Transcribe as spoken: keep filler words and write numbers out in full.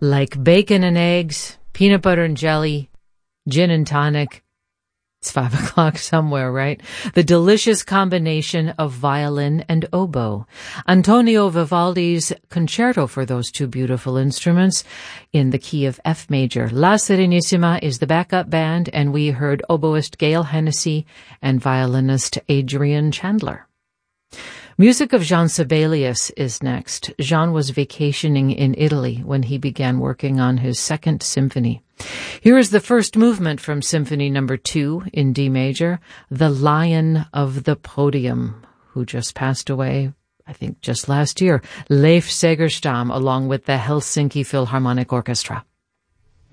like bacon and eggs, peanut butter and jelly, gin and tonic. It's five o'clock somewhere, right? The delicious combination of violin and oboe. Antonio Vivaldi's concerto for those two beautiful instruments in the key of F major. La Serenissima is the backup band, and we heard oboist Gail Hennessy and violinist Adrian Chandler. Music of Jean Sibelius is next. Jean was vacationing in Italy when he began working on his second symphony. Here is the first movement from Symphony Number Two in D major, The Lion of the Podium, who just passed away, I think just last year, Leif Segerstam, along with the Helsinki Philharmonic Orchestra.